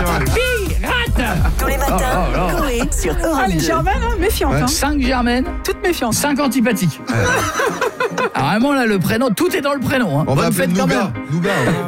Pirate. Tous les matins, Coé sur Europe 2. Les Germaines, méfiantes. Ouais. 5 Germaines, Toutes méfiantes. 5 antipathiques. Alors vraiment là, le prénom, tout est dans le prénom. On va Bonne appeler fête quand même. Nougat.